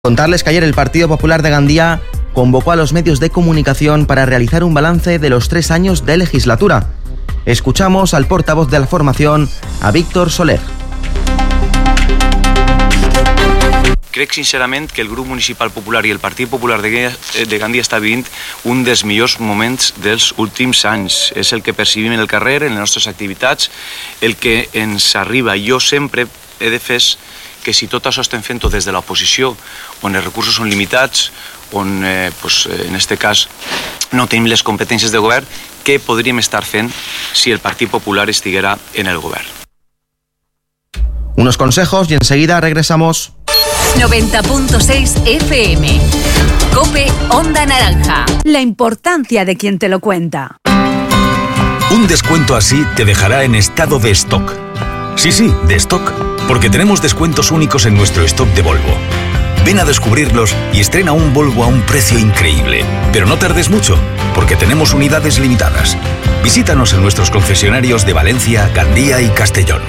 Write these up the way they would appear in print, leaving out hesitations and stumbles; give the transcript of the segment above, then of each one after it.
Contarles que ayer el Partido Popular de Gandía convocó a los medios de comunicación para realizar un balance de los 3 años de legislatura. Escuchamos al portavoz de la formación, a Víctor Soler. Crec sincerament que el grup municipal popular i el Partit Popular de Gandia està vivint un dels millors moments dels últims anys. És el que percibim en el carrer, en les nostres activitats, el que ens arriba. Jo sempre he defès que si tot això estem fent-ho des de l'oposició, on els recursos són limitats, on en este cas no tenim les competències de govern, què podríem estar fent si el Partit Popular estiguera en el govern? Unos consejos y enseguida regresamos. 90.6 FM. COPE Onda Naranja. La importancia de quien te lo cuenta. Un descuento así te dejará en estado de stock. Sí, de stock. Porque tenemos descuentos únicos en nuestro stock de Volvo. Ven a descubrirlos y estrena un Volvo a un precio increíble. Pero no tardes mucho, porque tenemos unidades limitadas. Visítanos en nuestros concesionarios de Valencia, Gandía y Castellón.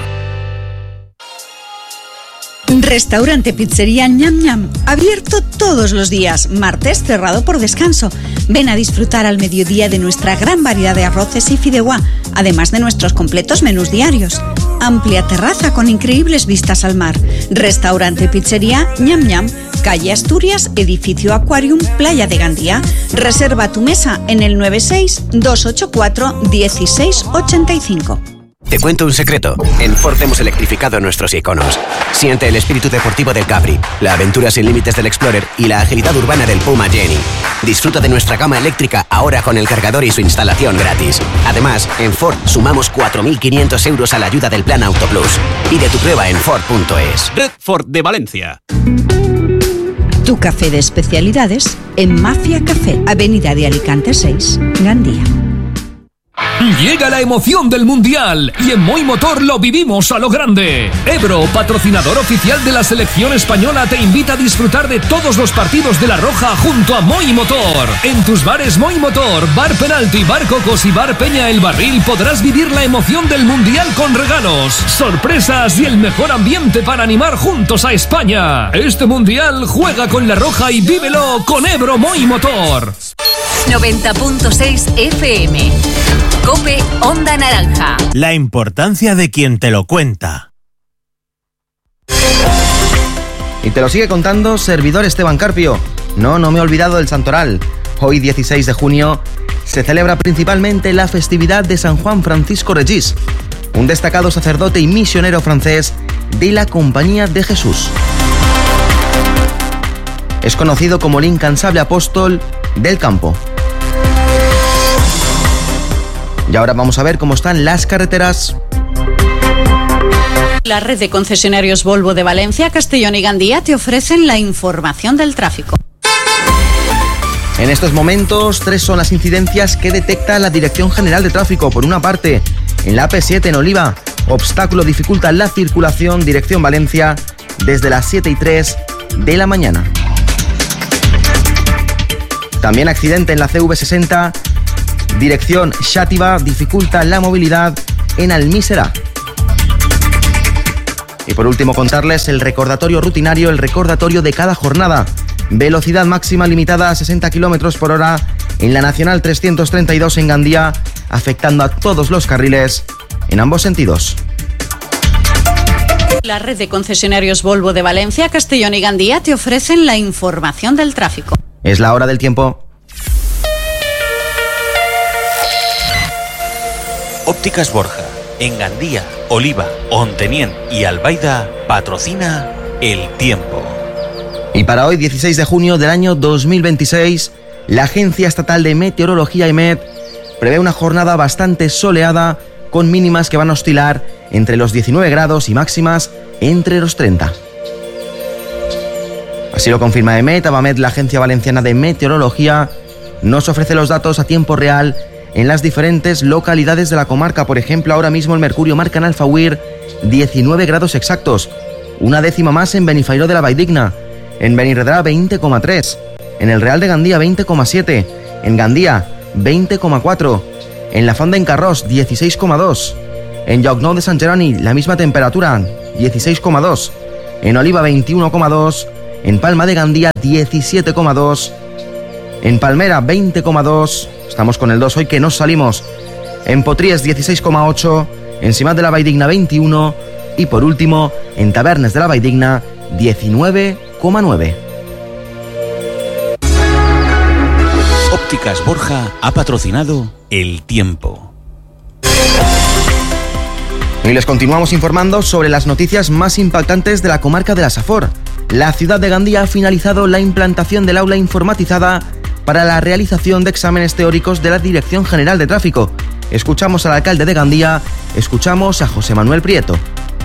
Restaurante Pizzería Ñam Ñam, abierto todos los días, martes cerrado por descanso. Ven a disfrutar al mediodía de nuestra gran variedad de arroces y fideuá, además de nuestros completos menús diarios. Amplia terraza con increíbles vistas al mar. Restaurante Pizzería Ñam Ñam, calle Asturias, edificio Aquarium, Playa de Gandía. Reserva tu mesa en el 96-284-1685. Te cuento un secreto. En Ford hemos electrificado nuestros iconos. Siente el espíritu deportivo del Capri, la aventura sin límites del Explorer y la agilidad urbana del Puma Jenny. Disfruta de nuestra gama eléctrica ahora con el cargador y su instalación gratis. Además, en Ford sumamos 4.500 euros a la ayuda del Plan Auto Plus. Pide tu prueba en Ford.es. Red Ford de Valencia. Tu café de especialidades en Mafia Café, Avenida de Alicante 6, Gandía. Llega la emoción del Mundial y en Moi Motor lo vivimos a lo grande. Ebro, patrocinador oficial de la selección española, te invita a disfrutar de todos los partidos de La Roja junto a Moi Motor. En tus bares Moi Motor, Bar Penalti, Bar Cocos y Bar Peña El Barril podrás vivir la emoción del Mundial con regalos, sorpresas y el mejor ambiente para animar juntos a España. Este Mundial juega con La Roja y vívelo con Ebro Moi Motor. 90.6 FM. COPE Onda Naranja. La importancia de quien te lo cuenta. Y te lo sigue contando servidor Esteban Carpio. No me he olvidado del Santoral. Hoy, 16 de junio, se celebra principalmente la festividad de San Juan Francisco Regis, un destacado sacerdote y misionero francés de la Compañía de Jesús. Es conocido como el incansable apóstol del campo. Y ahora vamos a ver cómo están las carreteras. La red de concesionarios Volvo de Valencia, Castellón y Gandía te ofrecen la información del tráfico. En estos momentos, 3 son las incidencias que detecta la Dirección General de Tráfico. Por una parte, en la AP7 en Oliva, obstáculo dificulta la circulación dirección Valencia desde las 7:03 de la mañana. También accidente en la CV60, dirección Xàtiva, dificulta la movilidad en Almísera. Y por último, contarles el recordatorio rutinario, el recordatorio de cada jornada. Velocidad máxima limitada a 60 km por hora en la Nacional 332 en Gandía, afectando a todos los carriles en ambos sentidos. La red de concesionarios Volvo de Valencia, Castellón y Gandía te ofrecen la información del tráfico. Es la hora del tiempo. Ópticas Borja, en Gandía, Oliva, Ontenien y Albaida, patrocina el tiempo. Y para hoy, 16 de junio del año 2026, la Agencia Estatal de Meteorología EMET prevé una jornada bastante soleada, con mínimas que van a oscilar entre los 19 grados y máximas entre los 30. Así lo confirma EMET. Abamet, la Agencia Valenciana de Meteorología, nos ofrece los datos a tiempo real en las diferentes localidades de la comarca. Por ejemplo, ahora mismo el mercurio marca en Alfauir 19 grados exactos, una décima más en Benifairó de la Valldigna, en Benirredrà 20,3, en el Real de Gandía 20,7, en Gandía 20,4, en la Fonda en Carrós 16,2, en Llocnou de Sant Jeroni la misma temperatura 16,2, en Oliva 21,2, En Palma de Gandía 17,2. En Palmera 20,2. Estamos con el 2 hoy que nos salimos. En Potries 16,8. En Simat de la Valldigna 21. Y por último, en Tabernes de la Valldigna 19,9. Ópticas Borja ha patrocinado el tiempo. Y les continuamos informando sobre las noticias más impactantes de la comarca de la Safor. La ciudad de Gandía ha finalizado la implantación del aula informatizada para la realización de exámenes teóricos de la Dirección General de Tráfico. Escuchamos al alcalde de Gandía, escuchamos a José Manuel Prieto.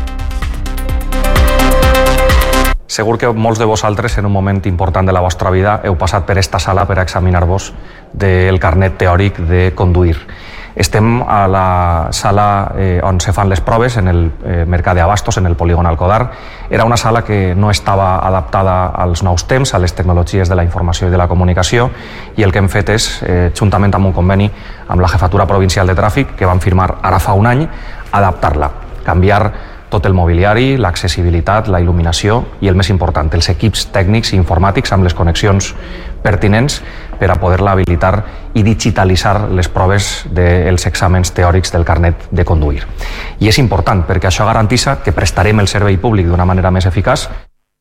Segur que molts de vosaltres en un moment important de la vostra vida heu passat per esta sala per a examinar-vos del carnet teòric de conduir. Estem a la sala on se fan les proves, en el Mercat d'Abastos, en el polígon Alcodar. Era una sala que no estava adaptada als nous temps, a les tecnologies de la informació i de la comunicació, i el que hem fet és, juntament amb un conveni amb la Jefatura Provincial de Tràfic, que vam firmar ara fa un any, adaptar-la, canviar tot el mobiliari, l'accessibilitat, la il·luminació i, el més important, els equips tècnics i informàtics amb les connexions pertinents per a poder-la habilitar i digitalitzar les proves dels exàmens teòrics del carnet de conduir. I és important perquè això garantitza que prestarem el servei públic d'una manera més eficaç.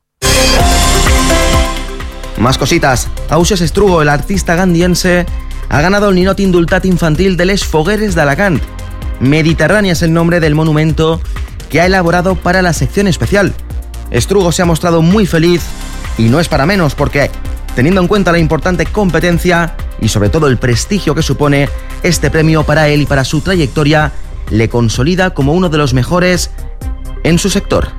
Más cositas. Ausias Estrugo, el artista gandiense, ha ganado el ninot indultat infantil de Les Fogueres de Alacant. Mediterránea es el nombre del monumento que ha elaborado para la sección especial. Estrugo se ha mostrado muy feliz y no es para menos porque, teniendo en cuenta la importante competencia y sobre todo el prestigio que supone, este premio para él y para su trayectoria le consolida como uno de los mejores en su sector.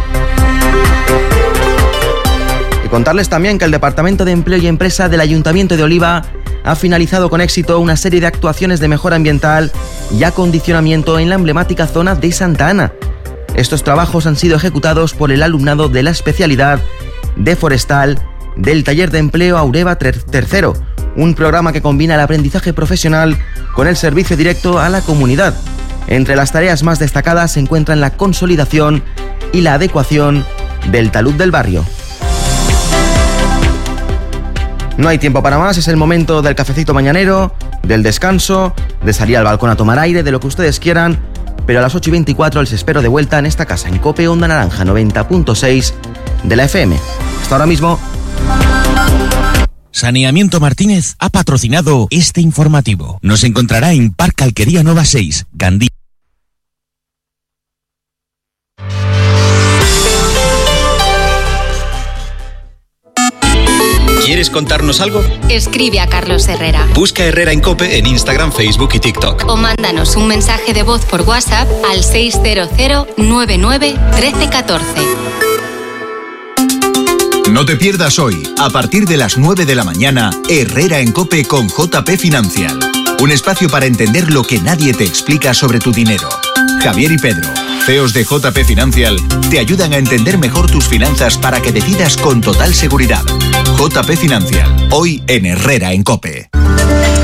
Y contarles también que el Departamento de Empleo y Empresa del Ayuntamiento de Oliva ha finalizado con éxito una serie de actuaciones de mejora ambiental y acondicionamiento en la emblemática zona de Santa Ana. Estos trabajos han sido ejecutados por el alumnado de la especialidad de forestal del Taller de Empleo Aureva III, un programa que combina el aprendizaje profesional con el servicio directo a la comunidad. Entre las tareas más destacadas se encuentran la consolidación y la adecuación del talud del barrio. No hay tiempo para más, es el momento del cafecito mañanero, del descanso, de salir al balcón a tomar aire, de lo que ustedes quieran, pero a las 8:24 les espero de vuelta en esta casa, en COPE Onda Naranja 90.6 de la FM. Hasta ahora mismo. Saneamiento Martínez ha patrocinado este informativo. Nos encontrará en Parque Alquería Nova 6, Gandía. ¿Quieres contarnos algo? Escribe a Carlos Herrera. Busca Herrera en COPE en Instagram, Facebook y TikTok. O mándanos un mensaje de voz por WhatsApp al 600 99 13 14. No te pierdas hoy, a partir de las 9 de la mañana, Herrera en COPE con JP Financial. Un espacio para entender lo que nadie te explica sobre tu dinero. Javier y Pedro, CEOs de JP Financial, te ayudan a entender mejor tus finanzas para que decidas con total seguridad. JP Financial, hoy en Herrera en COPE.